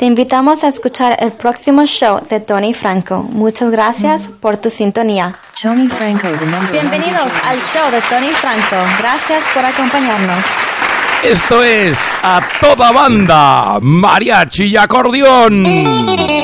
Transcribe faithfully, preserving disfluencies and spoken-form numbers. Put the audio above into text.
Te invitamos a escuchar el próximo show de Tony Franco. Muchas gracias por tu sintonía. Tony Franco, the number Bienvenidos al show de Tony Franco. Gracias por acompañarnos. Esto es A Toda Banda, Mariachi y Acordeón.